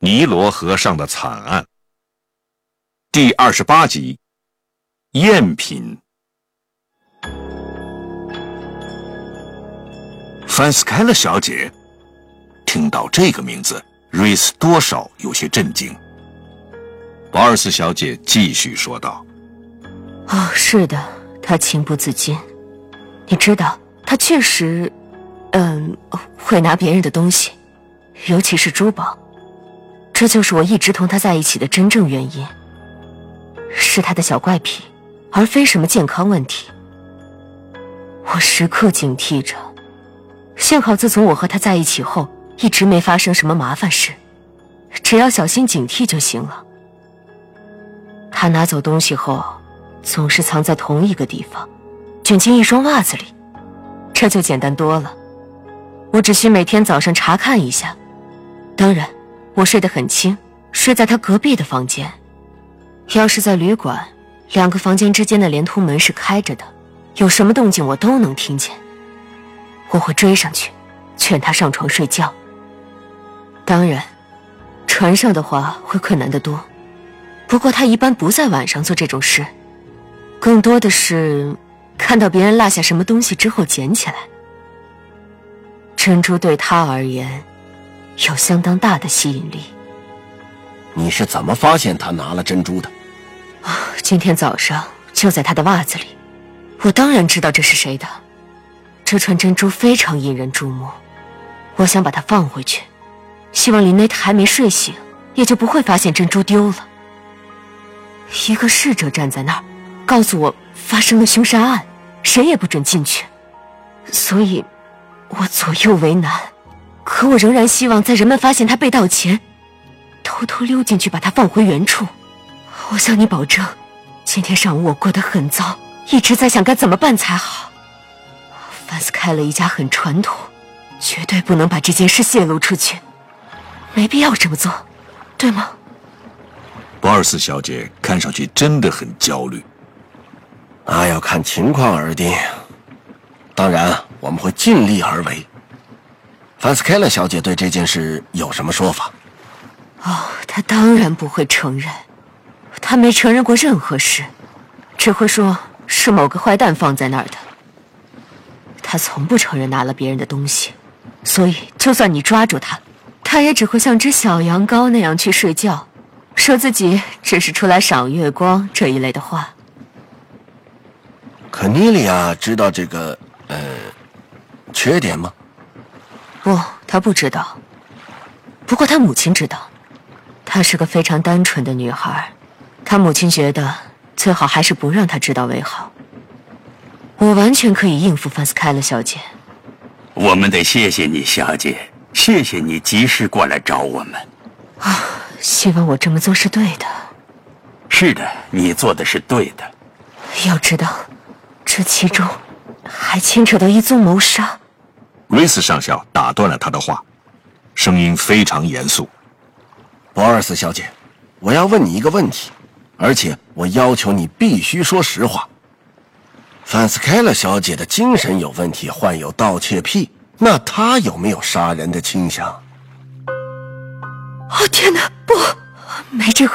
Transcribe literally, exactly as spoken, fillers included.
尼罗河上的惨案第二十八集赝品。范斯凯勒小姐听到这个名字，瑞斯多少有些震惊。保尔斯小姐继续说道： 哦，是的，她情不自禁。你知道，她确实嗯会拿别人的东西，尤其是珠宝。这就是我一直同她在一起的真正原因，是她的小怪癖，而非什么健康问题。我时刻警惕着，幸好自从我和她在一起后，一直没发生什么麻烦事，只要小心警惕就行了。她拿走东西后，总是藏在同一个地方，卷进一双袜子里，这就简单多了。我只需每天早上查看一下。当然，我睡得很轻，睡在她隔壁的房间。要是在旅馆，两个房间之间的连通门是开着的，有什么动静我都能听见。我会追上去，劝她上床睡觉。当然，船上的话会困难得多。不过她一般不在晚上做这种事，更多的是看到别人落下什么东西之后捡起来。珍珠对她而言有相当大的吸引力。 你是怎么发现他拿了珍珠的？ 啊，今天早上就在他的袜子里。我当然知道这是谁的。这串珍珠非常引人注目，我想把它放回去，希望林内特还没睡醒，也就不会发现珍珠丢了。一个侍者站在那儿，告诉我发生了凶杀案，谁也不准进去。所以我左右为难，可我仍然希望在人们发现他被盗前，偷偷溜进去把他放回原处。我向你保证，今天上午我过得很糟，一直在想该怎么办才好。范斯开了一家很传统，绝对不能把这件事泄露出去，没必要这么做，对吗？ 保尔斯小姐看上去真的很焦虑。 那要看情况而定，当然我们会尽力而为。范斯凯勒小姐对这件事有什么说法？ 哦，她当然不会承认，她没承认过任何事，只会说是某个坏蛋放在那儿的。她从不承认拿了别人的东西，所以就算你抓住她，她也只会像只小羊羔那样去睡觉，说自己只是出来赏月光这一类的话。 可妮利亚知道这个呃缺点吗？ 不，她不知道。不过她母亲知道。她是个非常单纯的女孩，她母亲觉得最好还是不让她知道为好。我完全可以应付范斯凯勒小姐。 我们得谢谢你，小姐，谢谢你及时过来找我们。 啊，希望我这么做是对的。 是的，你做的是对的。 要知道，这其中还牵扯到一宗谋杀。 瑞斯上校打断了他的话，声音非常严肃。 博尔斯小姐，我要问你一个问题，而且我要求你必须说实话。范斯凯勒小姐的精神有问题，患有盗窃癖，那她有没有杀人的倾向？ 哦，天哪，不，没这回